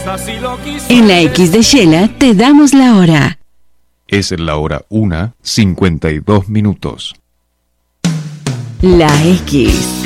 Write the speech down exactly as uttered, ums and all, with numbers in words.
En la X de Shela te damos la hora. Es la hora una, cincuenta y dos minutos. La X.